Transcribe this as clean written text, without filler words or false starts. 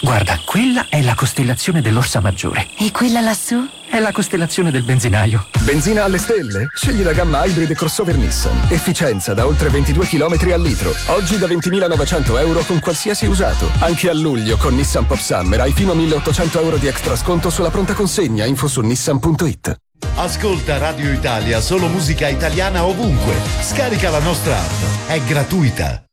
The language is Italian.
Guarda, quella è la costellazione dell'Orsa Maggiore. E quella lassù? È la costellazione del benzinaio. Benzina alle stelle? Scegli la gamma Hybrid crossover Nissan. Efficienza da oltre 22 km al litro. Oggi da 20.900 euro con qualsiasi usato. Anche a luglio con Nissan Pop Summer hai fino a 1.800 euro di extra sconto sulla pronta consegna. Info su nissan.it. Ascolta Radio Italia, solo musica italiana ovunque. Scarica la nostra app, è gratuita.